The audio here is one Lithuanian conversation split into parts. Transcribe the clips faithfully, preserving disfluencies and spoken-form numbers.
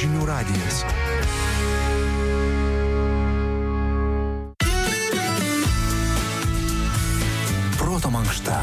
Žinių radijas. Proto mankšta.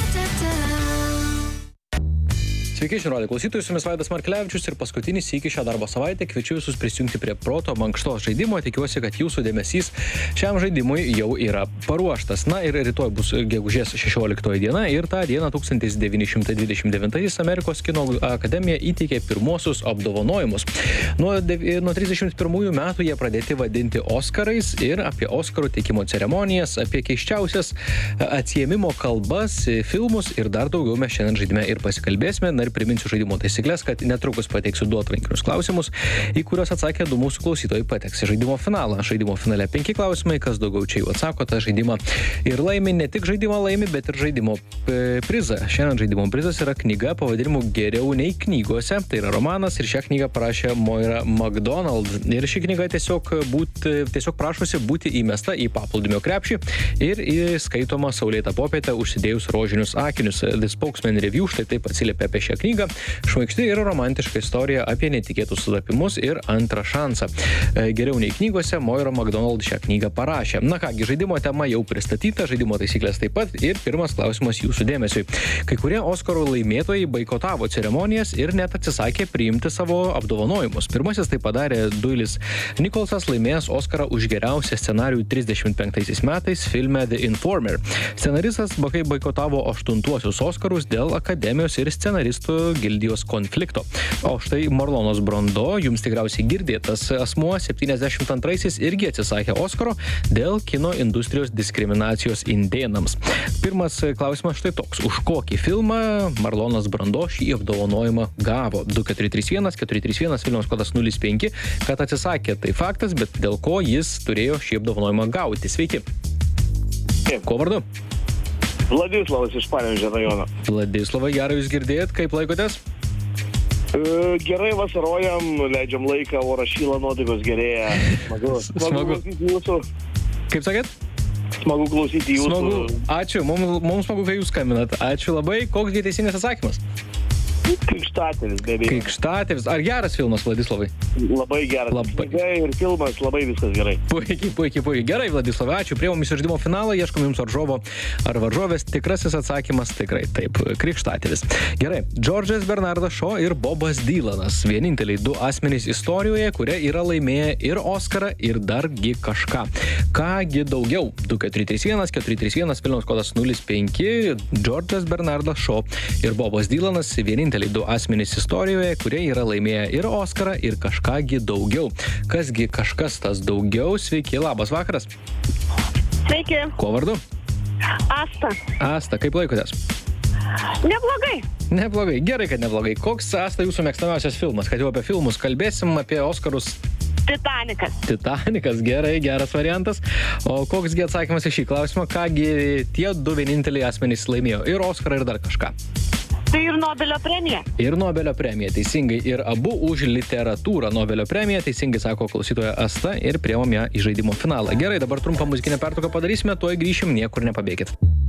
Sveiki, žinių radijo klausytojai, su jumis Vaidas Markelevičius ir paskutinis iki šią darbo savaitę kviečiu visus prisijungti prie Proto mankštos žaidimo. Tikiuosi, kad jūsų dėmesys šiam žaidimui jau yra paruoštas. Na ir rytoj bus gegužės šešioliktoji diena ir tą dieną tūkstantis devyni šimtai dvidešimt devintaisiais Amerikos kino akademija įteikė pirmuosius apdovanojimus. Nuo, nuo trisdešimt pirmųjų metų jie pradėti vadinti Oskarais ir apie Oskarų teikimo ceremonijas, apie keiščiausias atsiėmimo kalbas, filmus ir dar daugiau mes šiandien žaidime ir pasikalbėsime. Na ir priminsiu žaidimo taisyklės, kad netrukus pateiksiu du atrankinius klausimus, į kuriuos atsakė du mūsų klausytojai pateks į žaidimo finalą. Žaidimo finale penki klausimai, kas daugiau čia jau atsako tą žaidimą ir laimi, ne tik žaidimą laimi, bet ir žaidimo prizą. Šiandien žaidimo prizas yra knyga pavadinimu Geriau nei knygose, tai yra romanas ir šią knygą parašė Moira Macdonald. Ir ši knyga tiesiog, būt, tiesiog prašosi būti įmesta į paplūdimio krepšį ir įskaitoma saulėtą popietę užsidėjus rožinius akinius. The Spokesman Review štai taip atsiliepia apie šią knygą. Šmaikšti ir romantiška istorija apie netikėtus sutapimus ir antrą šansą. Geriau nei knygose Moira Macdonald šią knygą parašė. Na kągi, žaidimo tema jau pristatyta, žaidimo taisyklės taip pat ir pirmas klausimas jūsų dėmesiui. Kai kurie Oskarų laimėtojai boikotavo ceremonijas ir net atsisakė priimti savo apdovanojimus. Pirmasis tai padarė Doylis Nicholsas, laimėjęs Oskarą už geriausią scenarijų trisdešimt penktaisiais metais filme The Informer. Scenaristas boikotavo aštuntuosius Oskarus dėl akademijos ir scenaristų gildijos konflikto. O štai Marlonas Brando, jums tikriausiai girdėtas asmuo, septyniasdešimt antraisiais irgi atsisakė Oskaro dėl kino industrijos diskriminacijos indėnams. Pirmas klausimas štai toks. Už kokį filmą Marlonas Brando šį apdovanojimą gavo? du keturi trys vienas keturi trys vienas Vilniaus kodas nulis penki, kad atsisakė, tai faktas, bet dėl ko jis turėjo šį apdovanojimą gauti? Sveiki. Kuo vardu? Vladislavas iš Panevėžio rajono. Vladislavai, gerai jūs girdėjot, kaip laikotės? E, gerai vasarojam, leidžiam laiką, oras šyla, nuotaikos gerėja. Smagu. Smagu. Smagu. Klausyti jūsų. Kaip sakėt? Smagu klausyti jūsų. Smagu. Ačiū, mums, mums smagu, kai jūs skambinat. Ačiū labai. Koks gi teisingas atsakymas? Krikštatėvis, beveik. Krikštatėvis. Ar geras filmas, Vladislavai? Labai geras. Labai. Ir filmas, labai viskas gerai. Puikiai, puikiai, puikiai. Gerai, Vladislavai, ačiū. Priėmėm į žaidimo finalą, ieškom jums varžovo ar varžovės. Tikrasis atsakymas tikrai taip. Krikštatėvis. Gerai. Džordžas Bernardas Shaw ir Bobas Dylanas. Vieninteliai du asmenys istorijoje, kurie yra laimėję ir Oskarą, ir dargi kažką. Kągi daugiau? du keturi trys vienas keturi trys vienas Vilniaus kodas nulis penki. Džordžas Bernardas Shaw ir Bobas Dylanas. Vieninteliai du asmenys istorijoje, kurie yra laimėję ir Oskarą, ir kažkągi daugiau. Kasgi kažkas tas daugiau? Sveiki, labas vakaras. Sveiki. Kuo vardu? Asta. Asta, kaip laikotės? Neblogai. Neblogai, gerai, kad neblogai. Koks, Asta, jūsų mėgstamiausias filmas? Kad jau apie filmus kalbėsim, apie Oskarus. Titanikas. Titanikas, gerai, geras variantas. O koksgi atsakymas į šį klausimą? Kągi tie du vieninteliai asmenys laimėjo? Ir Oskarą, ir dar kažką. Tai ir Nobelio premija. Ir Nobelio premija, teisingai. Ir abu už literatūrą Nobelio premiją, teisingai sako klausytoja Asta, ir priėmėm ją į žaidimo finalą. Gerai, dabar trumpą muzikinę pertrauką padarysime, tuoj grįšim, niekur nepabėkit.